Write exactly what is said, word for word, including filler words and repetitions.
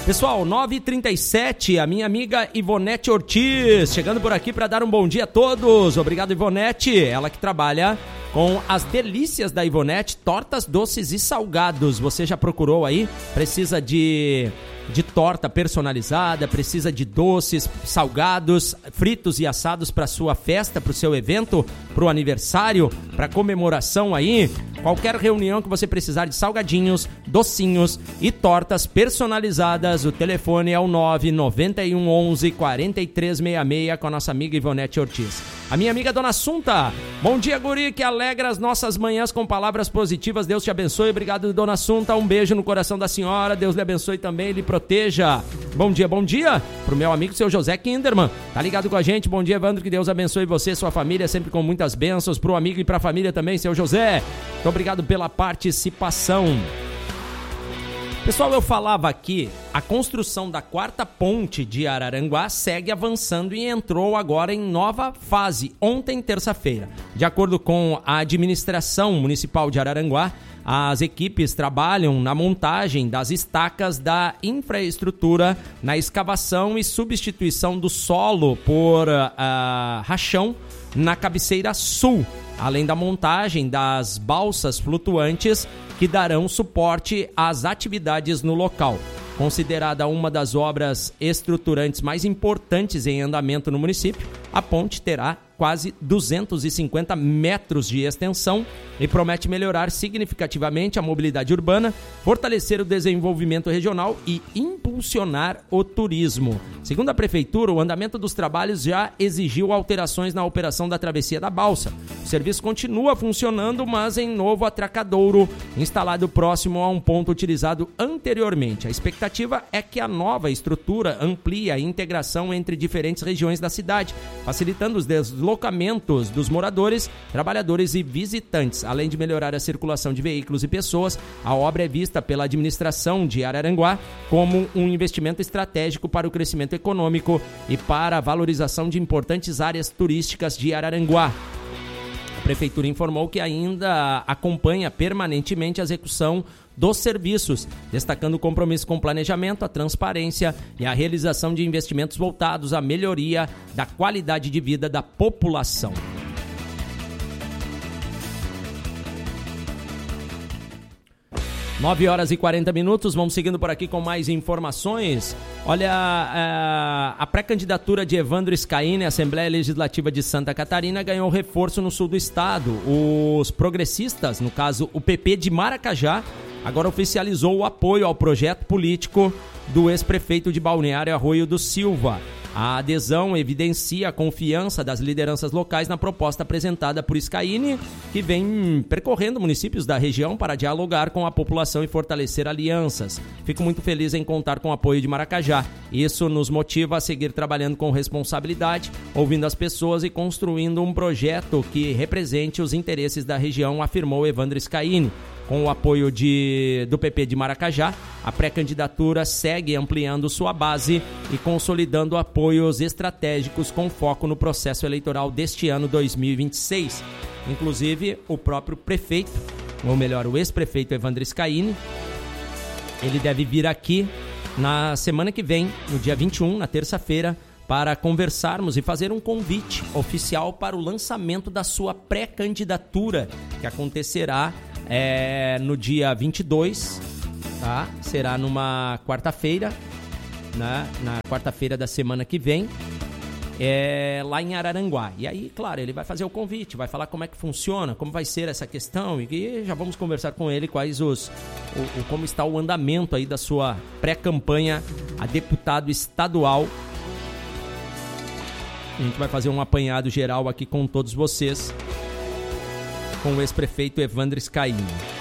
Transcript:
Pessoal, nove e trinta e sete, a minha amiga Ivonete Ortiz, chegando por aqui para dar um bom dia a todos. Obrigado, Ivonete. Ela que trabalha com as delícias da Ivonete, tortas, doces e salgados. Você já procurou aí? Precisa de, de torta personalizada, precisa de doces, salgados, fritos e assados para sua festa, para o seu evento, para o aniversário, para comemoração aí? Qualquer reunião que você precisar de salgadinhos, docinhos e tortas personalizadas, o telefone é o nove nove um onze, quatro três seis seis com a nossa amiga Ivonete Ortiz. A minha amiga Dona Assunta, bom dia, guri, que alegra as nossas manhãs com palavras positivas. Deus te abençoe. Obrigado, Dona Assunta. Um beijo no coração da senhora. Deus lhe abençoe também e lhe proteja. Bom dia, bom dia pro meu amigo, seu José Kinderman. Tá ligado com a gente? Bom dia, Evandro. Que Deus abençoe você e sua família, sempre com muitas bênçãos. Pro amigo e pra família também, seu José. Muito obrigado pela participação. Pessoal, eu falava aqui, a construção da quarta ponte de Araranguá segue avançando e entrou agora em nova fase, ontem, terça-feira. De acordo com a administração municipal de Araranguá, as equipes trabalham na montagem das estacas da infraestrutura, na escavação e substituição do solo por uh, rachão na cabeceira sul, além da montagem das balsas flutuantes que darão suporte às atividades no local. Considerada uma das obras estruturantes mais importantes em andamento no município, a ponte terá quase duzentos e cinquenta metros de extensão e promete melhorar significativamente a mobilidade urbana, fortalecer o desenvolvimento regional e impulsionar o turismo. Segundo a Prefeitura, o andamento dos trabalhos já exigiu alterações na operação da travessia da balsa. O serviço continua funcionando, mas em novo atracadouro, instalado próximo a um ponto utilizado anteriormente. A expectativa é que a nova estrutura amplie a integração entre diferentes regiões da cidade, facilitando os deslocamentos dos moradores, trabalhadores e visitantes. Além de melhorar a circulação de veículos e pessoas, a obra é vista pela administração de Araranguá como um investimento estratégico para o crescimento econômico e para a valorização de importantes áreas turísticas de Araranguá. A Prefeitura informou que ainda acompanha permanentemente a execução dos serviços, destacando o compromisso com o planejamento, a transparência e a realização de investimentos voltados à melhoria da qualidade de vida da população. nove horas e quarenta minutos, vamos seguindo por aqui com mais informações. Olha, a, a pré-candidatura de Evandro Scaini à Assembleia Legislativa de Santa Catarina ganhou reforço no sul do estado. Os progressistas, no caso o P P de Maracajá, agora oficializou o apoio ao projeto político do ex-prefeito de Balneário Arroio do Silva. A adesão evidencia a confiança das lideranças locais na proposta apresentada por Scaini, que vem percorrendo municípios da região para dialogar com a população e fortalecer alianças. Fico muito feliz em contar com o apoio de Maracajá. Isso nos motiva a seguir trabalhando com responsabilidade, ouvindo as pessoas e construindo um projeto que represente os interesses da região, afirmou Evandro Scaini. Com o apoio de, do P P de Maracajá, a pré-candidatura segue ampliando sua base e consolidando apoios estratégicos com foco no processo eleitoral deste ano dois mil e vinte e seis. Inclusive, o próprio prefeito, ou melhor, o ex-prefeito Evandro Scaini, ele deve vir aqui na semana que vem, no dia vinte e um, na terça-feira, para conversarmos e fazer um convite oficial para o lançamento da sua pré-candidatura, que acontecerá É, no dia vinte e dois, tá? Será numa quarta-feira, né? Na quarta-feira da semana que vem, é, lá em Araranguá. E aí, claro, ele vai fazer o convite, vai falar como é que funciona, como vai ser essa questão, e já vamos conversar com ele quais os, o, o, como está o andamento aí da sua pré-campanha a deputado estadual. A gente vai fazer um apanhado geral aqui com todos vocês, com o ex-prefeito Evandro Scaini.